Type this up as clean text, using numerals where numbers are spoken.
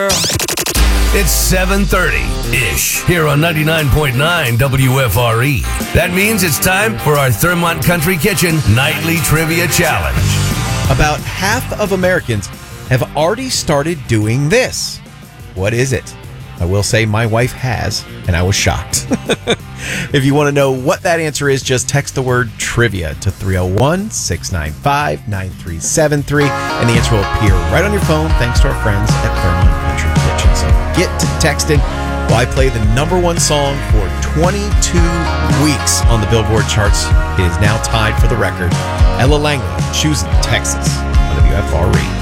It's 7:30-ish here on 99.9 WFRE. That means it's time for our Thermont Country Kitchen Nightly Trivia Challenge. About half of Americans have already started doing this. What is it? I will say my wife has, and I was shocked. If you want to know what that answer is, just text the word trivia to 301-695-9373, and the answer will appear right on your phone thanks to our friends at Thermont Country Kitchen. So get to texting while I play the number one song for 22 weeks on the Billboard charts. It is now tied for the record. Ella Langley, Choosing Texas on WFRE.